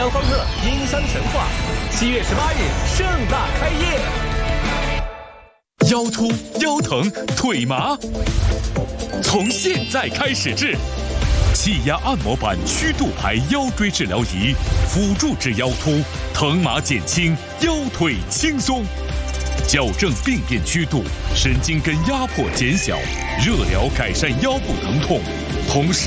阳方特音箱神话，7月18日盛大开业。 腰突、腰疼、腿麻，从现在开始治。气压按摩板曲度牌腰椎治疗仪，辅助治腰突，疼麻减轻，腰腿轻松，矫正病变曲度，神经根压迫减小，热疗改善腰部疼痛，同时